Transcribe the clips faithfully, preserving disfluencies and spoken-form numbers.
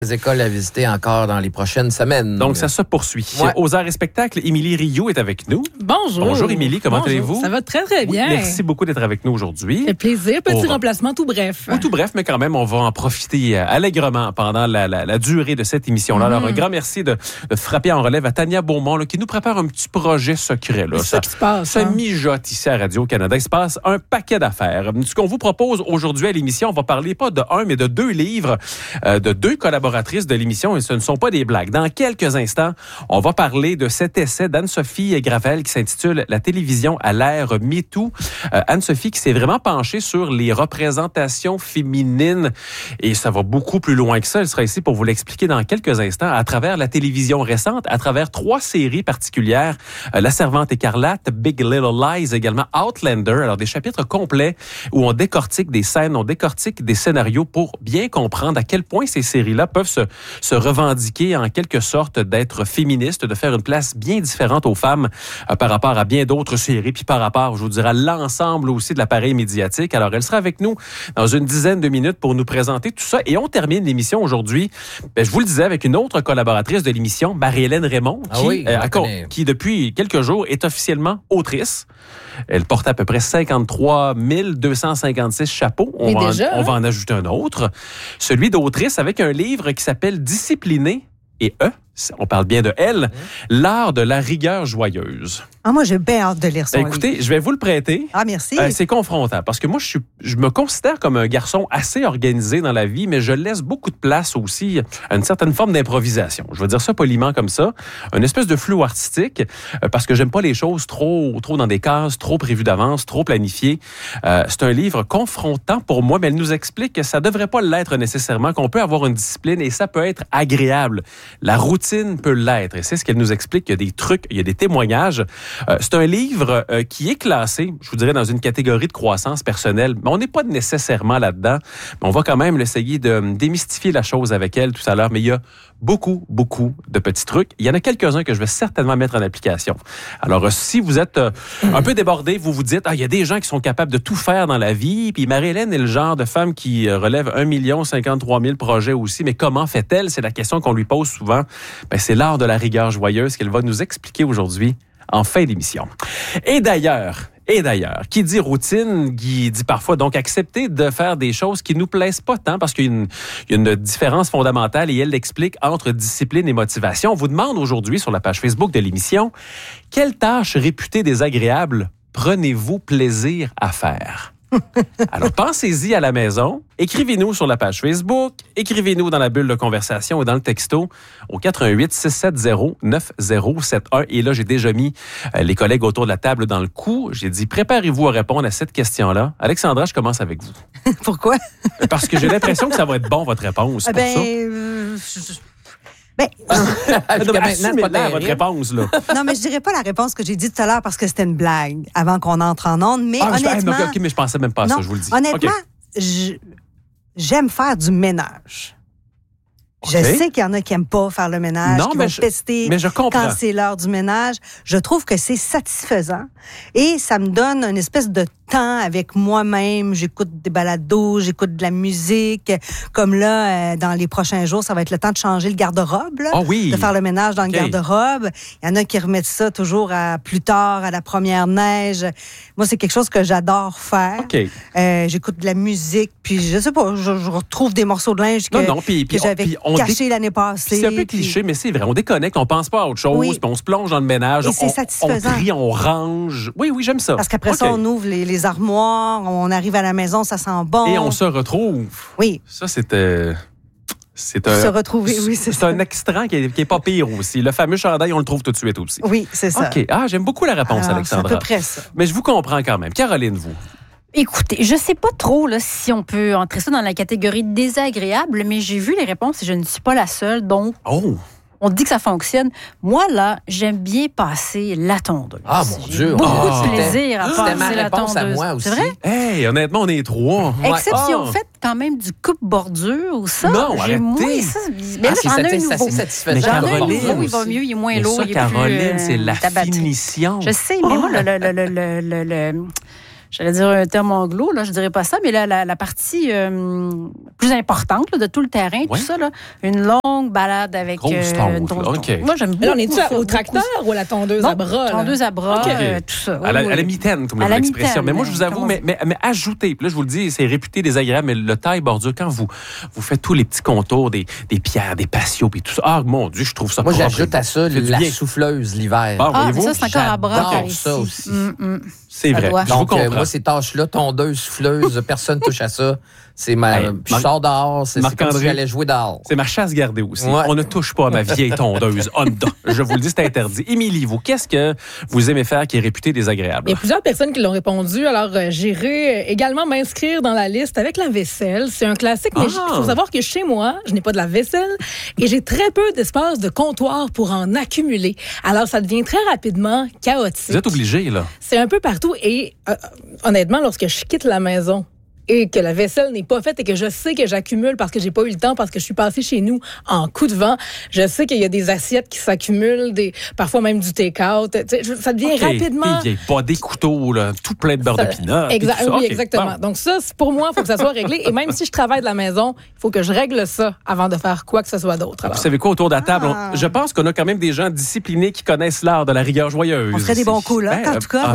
Les écoles à visiter encore dans les prochaines semaines. Donc, ça se poursuit. Ouais. Aux arts et spectacles, Émilie Rioux est avec nous. Bonjour. Bonjour, Émilie. Comment Bonjour. allez-vous? Ça va très, très bien. Oui, merci beaucoup d'être avec nous aujourd'hui. Ça fait plaisir. Petit Pour... remplacement tout bref. Oui, tout bref, mais quand même, on va en profiter allègrement pendant la, la, la durée de cette émission-là. Mm-hmm. Alors, un grand merci de, de frapper en relève à Tania Beaumont, là, qui nous prépare un petit projet secret. Là. C'est ça, ça qui se passe. Ça hein? mijote ici à Radio-Canada. Il se passe un paquet d'affaires. Ce qu'on vous propose aujourd'hui à l'émission, on va parler pas de un, mais de deux livres euh, de deux collaboratrices de l'émission, et ce ne sont pas des blagues. Dans quelques instants, on va parler de cet essai d'Anne-Sophie Gravel qui s'intitule « La télévision à l'ère MeToo ». Euh, Anne-Sophie qui s'est vraiment penchée sur les représentations féminines et ça va beaucoup plus loin que ça. Elle sera ici pour vous l'expliquer dans quelques instants à travers la télévision récente, à travers trois séries particulières. Euh, La Servante écarlate, Big Little Lies, également Outlander. Alors des chapitres complets où on décortique des scènes, on décortique des scénarios pour bien comprendre à quel point ces séries-là peuvent se, se revendiquer en quelque sorte d'être féministe, de faire une place bien différente aux femmes euh, par rapport à bien d'autres séries, puis par rapport, je vous dirais, à l'ensemble aussi de l'appareil médiatique. Alors, elle sera avec nous dans une dizaine de minutes pour nous présenter tout ça. Et on termine l'émission aujourd'hui, ben, je vous le disais, avec une autre collaboratrice de l'émission, Marie-Hélène Raymond, ah qui, oui, euh, à, qui, depuis quelques jours, est officiellement autrice. Elle porte à peu près cinquante-trois mille deux cent cinquante-six chapeaux. On, va, déjà, en, on hein? va en ajouter un autre. Celui d'autrice avec un livre qui s'appelle « Discipliné et E ». On parle bien de elle. Mmh. L'art de la rigueur joyeuse. Ah, moi, j'ai bien hâte de lire son ben, écoutez, livre. je vais vous le prêter. Ah, merci. Euh, c'est confrontant parce que moi, je, suis, je me considère comme un garçon assez organisé dans la vie, mais je laisse beaucoup de place aussi à une certaine forme d'improvisation. Je vais dire ça poliment comme ça. Une espèce de flou artistique euh, parce que j'aime pas les choses trop, trop dans des cases, trop prévues d'avance, trop planifiées. Euh, c'est un livre confrontant pour moi, mais elle nous explique que ça devrait pas l'être nécessairement, qu'on peut avoir une discipline et ça peut être agréable. La routine peut l'être et c'est ce qu'elle nous explique. Il y a des trucs, il y a des témoignages. Euh, c'est un livre euh, qui est classé, je vous dirais, dans une catégorie de croissance personnelle, mais on n'est pas nécessairement là-dedans. Mais on va quand même essayer de démystifier la chose avec elle tout à l'heure, mais il y a beaucoup, beaucoup de petits trucs. Il y en a quelques-uns que je vais certainement mettre en application. Alors, euh, si vous êtes euh, un peu débordé, vous vous dites, ah, il y a des gens qui sont capables de tout faire dans la vie, puis Marie-Hélène est le genre de femme qui euh, relève un million cinquante-trois mille projets aussi, mais comment fait-elle? C'est la question qu'on lui pose souvent. Ben, c'est l'art de la rigueur joyeuse qu'elle va nous expliquer aujourd'hui en fin d'émission. Et d'ailleurs, et d'ailleurs, qui dit routine, qui dit parfois donc accepter de faire des choses qui nous plaisent pas tant parce qu'il y a une, il y a une différence fondamentale et elle l'explique entre discipline et motivation. On vous demande aujourd'hui sur la page Facebook de l'émission, quelle tâche réputée désagréable prenez-vous plaisir à faire? Alors, pensez-y à la maison. Écrivez-nous sur la page Facebook. Écrivez-nous dans la bulle de conversation ou dans le texto au quatre un huit six sept zéro neuf zéro sept un. Et là, j'ai déjà mis euh, les collègues autour de la table dans le coup. J'ai dit, préparez-vous à répondre à cette question-là. Alexandra, je commence avec vous. Pourquoi? Parce que j'ai l'impression que ça va être bon, votre réponse. Ah, pour ben, ça. Euh, je... Ben, non, assumez-la, votre réponse, là. non, mais je dirais pas la réponse que j'ai dit tout à l'heure parce que c'était une blague avant qu'on entre en onde, mais Ah, honnêtement... Je, OK, mais je pensais même pas à non, ça, je vous le dis. Honnêtement, okay. je, j'aime faire du ménage. Je Okay. sais qu'il y en a qui n'aiment pas faire le ménage, non, qui mais vont je, tester mais je comprends. quand c'est l'heure du ménage. Je trouve que c'est satisfaisant et ça me donne une espèce de temps avec moi-même. J'écoute des balados, j'écoute de la musique. Comme là, euh, dans les prochains jours, ça va être le temps de changer le garde-robe, là, oh oui. de faire le ménage dans okay. le garde-robe. Il y en a qui remettent ça toujours à plus tard, à la première neige. Moi, c'est quelque chose que j'adore faire. Okay. Euh, j'écoute de la musique, puis je sais pas, je, je retrouve des morceaux de linge que, non, non, puis, puis, que j'avais on, caché dé... l'année passée. C'est un peu cliché, puis... mais c'est vrai. On déconnecte, on pense pas à autre chose, oui. puis on se plonge dans le ménage. Et on, c'est satisfaisant. On trie, on range. Oui, oui, j'aime ça. Parce qu'après okay. ça, on ouvre les, les armoires, on arrive à la maison, ça sent bon. Et on se retrouve. Oui. Ça, c'était... C'est un, se retrouver, oui, c'est, c'est ça. un extrant qui est, qui est pas pire aussi. Le fameux chandail, on le trouve tout de suite aussi. Oui, c'est ça. OK. Ah, j'aime beaucoup la réponse, Alors, Alexandra. C'est à peu près ça. Mais je vous comprends quand même. Caroline, vous? Écoutez, je sais pas trop là, si on peut entrer ça dans la catégorie désagréable, mais j'ai vu les réponses et je ne suis pas la seule. Donc, oh. on dit que ça fonctionne. Moi, là, j'aime bien passer la tondeuse. Ah, mon J'ai Dieu. beaucoup Ah. de plaisir à C'était passer ma la réponse tondeuse. à moi aussi. C'est vrai? Hey, honnêtement, on est trois. Exception Ah. faite quand même du coupe-bordure ou ça. Non, j'ai arrêtez. moins ça. Mais Ah, là, c'est j'en ai un satis- nouveau. c'est satisfaisant. Mais J'en ai un Caroline, nouveau, il va aussi. mieux, il est moins Mais lourd, ça, il est Caroline, plus, euh, c'est la ta batterie. finition. Je sais, mais moi, le, le, le, le, le, le j'allais dire un terme anglo, là, je dirais pas ça, mais la, la, la partie euh, plus importante là, de tout le terrain, ouais. tout ça, là, une longue balade avec... Grosse euh, tonde, ton, là, OK. Moi, j'aime beaucoup là, on est-tu ça, au tracteur beaucoup. Ou à la tondeuse non, à bras? Là? Tondeuse à bras, okay. euh, tout ça. À la, oui, à la mitaine, comme l'expression. Mais moi, je vous avoue, mais, mais, mais ajoutez, puis là, je vous le dis, c'est réputé désagréable, mais le taille-bordure, quand vous, vous faites tous les petits contours, des, des pierres, des patios, puis tout ça, ah, mon Dieu, je trouve ça Moi, propre. j'ajoute à ça la bien. souffleuse l'hiver. Ah, ah mais ça, c'est encore à bras. J'adore ça aussi. Mm, mm. C'est vrai. Je Donc, euh, moi, ces tâches-là, tondeuse, souffleuse, personne touche à ça. C'est ma... Hey, je Mar- sors dehors, c'est, c'est comme si j'allais jouer dehors. C'est ma chasse gardée aussi. Ouais. On ne touche pas à ma vieille tondeuse Honda. Je vous le dis, c'est interdit. Émilie, vous, qu'est-ce que vous aimez faire qui est réputé désagréable? Il y a plusieurs personnes qui l'ont répondu. Alors, euh, j'irai également m'inscrire dans la liste avec la vaisselle. C'est un classique, mais il ah. faut savoir que chez moi, je n'ai pas de la vaisselle et j'ai très peu d'espace de comptoir pour en accumuler. Alors, ça devient très rapidement chaotique. Vous êtes obligé, là. C'est un peu partout et euh, honnêtement, lorsque je quitte la maison, et que la vaisselle n'est pas faite et que je sais que j'accumule parce que j'ai pas eu le temps, parce que je suis passée chez nous en coup de vent. Je sais qu'il y a des assiettes qui s'accumulent, des, parfois même du take-out. Ça devient okay. rapidement... Il n'y a pas des couteaux, là, tout plein de beurre ça... de pinot. Exa- oui, okay. exactement. Bon. Donc ça, pour moi, il faut que ça soit réglé. Et même si je travaille de la maison, il faut que je règle ça avant de faire quoi que ce soit d'autre. Alors. Vous savez quoi, autour de la table? Ah. On, je pense qu'on a quand même des gens disciplinés qui connaissent l'art de la rigueur joyeuse. On ferait des bons coups, là, ben, en tout cas.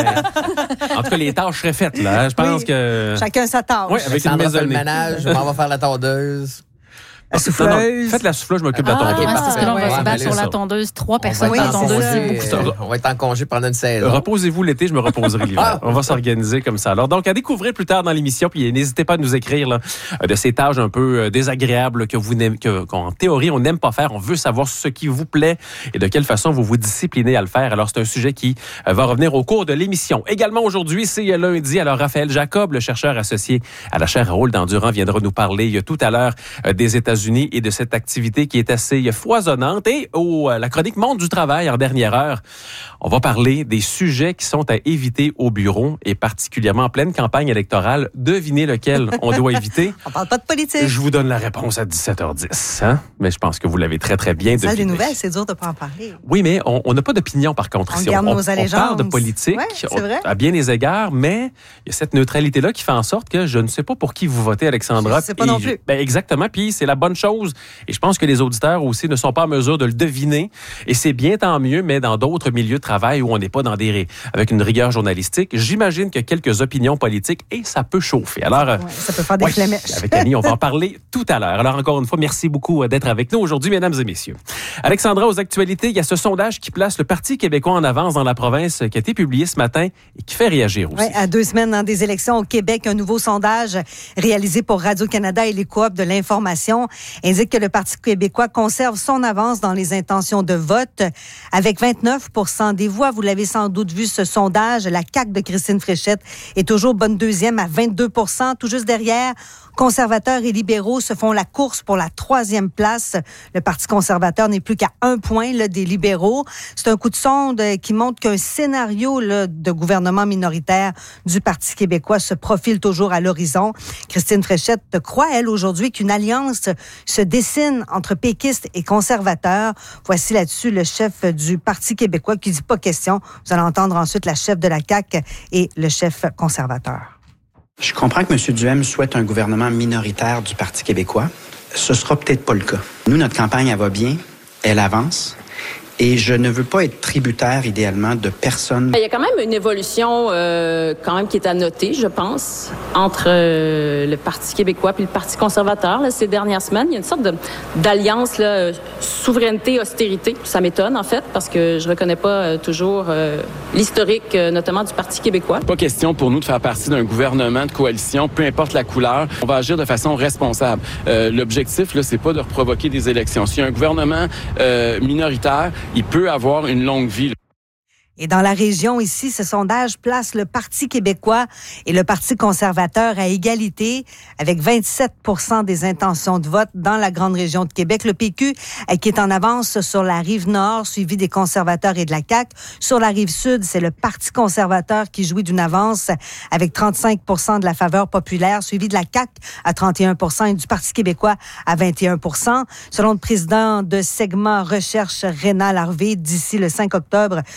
En tout cas, les tâches seraient faites, là. Je pense oui. que... Chacun sa tâche. Oui, avec une maison le ménage, je m'en vais faire la tondeuse. La souffleuse. Non, non, faites la souffleuse, je m'occupe de la tondeuse. Ah, parce que là, on va se battre sur la tondeuse. Trois personnes par tondeuse, c'est beaucoup. On va être en congé pendant une saison. Reposez-vous l'été, je me reposerai l'hiver. On va s'organiser comme ça. Alors, donc, à découvrir plus tard dans l'émission, puis n'hésitez pas à nous écrire là, de ces tâches un peu désagréables que vous n'aimez, que, qu'en théorie, on n'aime pas faire. On veut savoir ce qui vous plaît et de quelle façon vous vous disciplinez à le faire. Alors, c'est un sujet qui va revenir au cours de l'émission. Également, aujourd'hui, c'est lundi. Alors, Raphaël Jacob, le chercheur associé à la chaire Raoul Dandurand, viendra nous parler tout à l'heure des États-Unis et de cette activité qui est assez foisonnante. Et au, la chronique Monde du travail en dernière heure, on va parler des sujets qui sont à éviter au bureau et particulièrement en pleine campagne électorale. Devinez lequel on doit éviter. On parle pas de politique. Je vous donne la réponse à dix-sept heures dix. Hein? Mais je pense que vous l'avez très, très bien deviné. Ça, des nouvelles, c'est dur de pas en parler. Oui, mais on n'a pas d'opinion par contre. On ici. garde on, nos allégeances. On parle de politique ouais, c'est vrai. On, à bien des égards, mais il y a cette neutralité-là qui fait en sorte que je ne sais pas pour qui vous votez, Alexandra. Je ne sais pas non plus. Ben exactement, puis c'est la bonne chose. Et je pense que les auditeurs aussi ne sont pas en mesure de le deviner. Et c'est bien tant mieux, mais dans d'autres milieux de travail où on n'est pas dans des avec une rigueur journalistique, j'imagine qu'il y a quelques opinions politiques et ça peut chauffer. Alors, ouais, ça peut faire des ouais, flémèches. Avec Annie, on va en parler tout à l'heure. Alors, encore une fois, merci beaucoup d'être avec nous aujourd'hui, mesdames et messieurs. Alexandra, aux actualités, il y a ce sondage qui place le Parti québécois en avance dans la province qui a été publié ce matin et qui fait réagir aussi. Oui, à deux semaines dans des élections au Québec, un nouveau sondage réalisé pour Radio-Canada et les coops de l'information indique que le Parti québécois conserve son avance dans les intentions de vote avec vingt-neuf pour cent des voix. Vous l'avez sans doute vu ce sondage. La C A Q de Christine Fréchette est toujours bonne deuxième à vingt-deux pour cent. Tout juste derrière, conservateurs et libéraux se font la course pour la troisième place. Le Parti conservateur n'est plus qu'à un point là, des libéraux. C'est un coup de sonde qui montre qu'un scénario là, de gouvernement minoritaire du Parti québécois se profile toujours à l'horizon. Christine Fréchette croit, elle, aujourd'hui, qu'une alliance se dessine entre péquistes et conservateurs. Voici là-dessus le chef du Parti québécois qui dit pas question. Vous allez entendre ensuite la chef de la C A Q et le chef conservateur. Je comprends que M. Duhem souhaite un gouvernement minoritaire du Parti québécois. Ce sera peut-être pas le cas. Nous, notre campagne, elle va bien, elle avance. Et je ne veux pas être tributaire, idéalement, de personne. Il y a quand même une évolution euh, quand même qui est à noter, je pense, entre euh, le Parti québécois puis le Parti conservateur là, ces dernières semaines. Il y a une sorte de, d'alliance là, souveraineté-austérité. Ça m'étonne, en fait, parce que je reconnais pas euh, toujours euh, l'historique, euh, notamment du Parti québécois. Pas question pour nous de faire partie d'un gouvernement de coalition, peu importe la couleur. On va agir de façon responsable. Euh, l'objectif, là, c'est pas de reprovoquer des élections. Si un gouvernement euh, minoritaire, il peut avoir une longue vie. Et dans la région ici, ce sondage place le Parti québécois et le Parti conservateur à égalité avec vingt-sept pour cent des intentions de vote dans la grande région de Québec. Le P Q qui est en avance sur la rive nord, suivi des conservateurs et de la C A Q. Sur la rive sud, c'est le Parti conservateur qui jouit d'une avance avec trente-cinq pour cent de la faveur populaire, suivi de la C A Q à trente et un pour cent et du Parti québécois à vingt et un pour cent. Selon le président de Segment Recherche, Rénal Harvey, d'ici le cinq octobre, le défi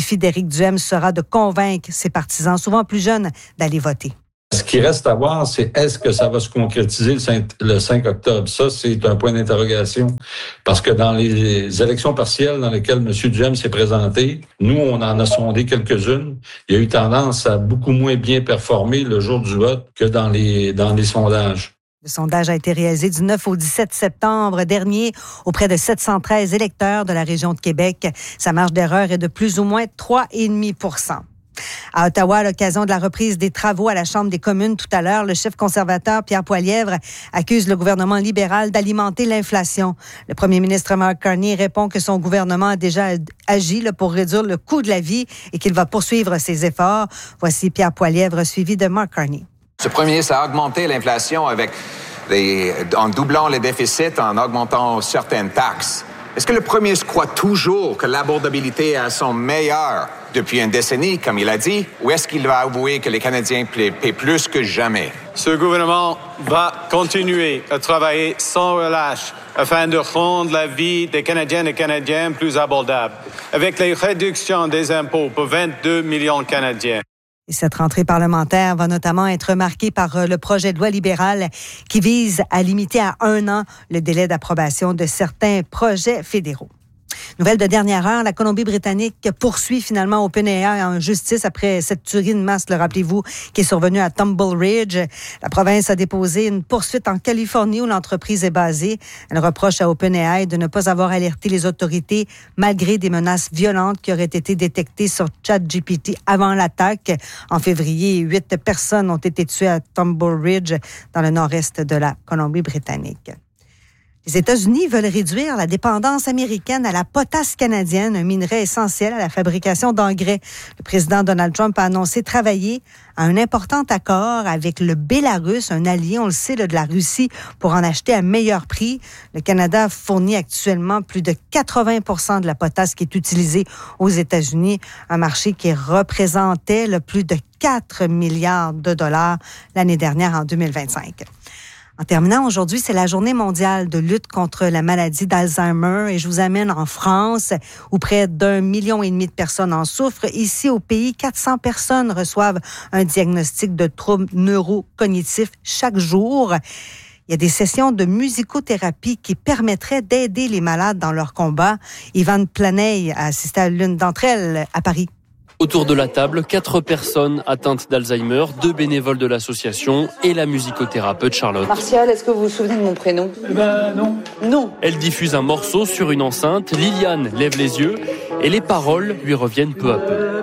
défi d'Éric Duhaime sera de convaincre ses partisans, souvent plus jeunes, d'aller voter. Ce qui reste à voir, c'est est-ce que ça va se concrétiser le cinq, le cinq octobre? Ça, c'est un point d'interrogation. Parce que dans les élections partielles dans lesquelles M. Duhaime s'est présenté, nous, on en a sondé quelques-unes. Il y a eu tendance à beaucoup moins bien performer le jour du vote que dans les, dans les sondages. Le sondage a été réalisé du neuf au dix-sept septembre dernier auprès de sept cent treize électeurs de la région de Québec. Sa marge d'erreur est de plus ou moins trois virgule cinq pour cent. À Ottawa, à l'occasion de la reprise des travaux à la Chambre des communes tout à l'heure, le chef conservateur Pierre Poilievre accuse le gouvernement libéral d'alimenter l'inflation. Le premier ministre Mark Carney répond que son gouvernement a déjà agi là, pour réduire le coût de la vie et qu'il va poursuivre ses efforts. Voici Pierre Poilievre suivi de Mark Carney. Ce premier ministre a augmenté l'inflation avec les, en doublant les déficits, en augmentant certaines taxes. Est-ce que le premier ministre croit toujours que l'abordabilité est à son meilleur depuis une décennie, comme il a dit, ou est-ce qu'il va avouer que les Canadiens paient, paient plus que jamais? Ce gouvernement va continuer à travailler sans relâche afin de rendre la vie des Canadiennes et Canadiens plus abordable, avec les réductions des impôts pour vingt-deux millions de Canadiens. Et cette rentrée parlementaire va notamment être marquée par le projet de loi libéral qui vise à limiter à un an le délai d'approbation de certains projets fédéraux. Nouvelle de dernière heure, la Colombie-Britannique poursuit finalement OpenAI en justice après cette tuerie de masse, le rappelez-vous, qui est survenue à Tumble Ridge. La province a déposé une poursuite en Californie où l'entreprise est basée. Elle reproche à OpenAI de ne pas avoir alerté les autorités malgré des menaces violentes qui auraient été détectées sur ChatGPT avant l'attaque. En février, huit personnes ont été tuées à Tumble Ridge dans le nord-est de la Colombie-Britannique. Les États-Unis veulent réduire la dépendance américaine à la potasse canadienne, un minerai essentiel à la fabrication d'engrais. Le président Donald Trump a annoncé travailler à un important accord avec le Bélarus, un allié, on le sait, là, de la Russie, pour en acheter à meilleur prix. Le Canada fournit actuellement plus de quatre-vingts pour cent de la potasse qui est utilisée aux États-Unis, un marché qui représentait là, plus de quatre milliards de dollars l'année dernière, en deux mille vingt-cinq. En terminant, aujourd'hui, c'est la journée mondiale de lutte contre la maladie d'Alzheimer et je vous amène en France où près d'un million et demi de personnes en souffrent. Ici, au pays, quatre cents personnes reçoivent un diagnostic de troubles neurocognitifs chaque jour. Il y a des sessions de musicothérapie qui permettraient d'aider les malades dans leur combat. Yvan Planey a assisté à l'une d'entre elles à Paris. Autour de la table, quatre personnes atteintes d'Alzheimer, deux bénévoles de l'association et la musicothérapeute Charlotte. Martial, est-ce que vous vous souvenez de mon prénom ? Eh ben non. Non. Elle diffuse un morceau sur une enceinte, Liliane lève les yeux et les paroles lui reviennent peu à peu.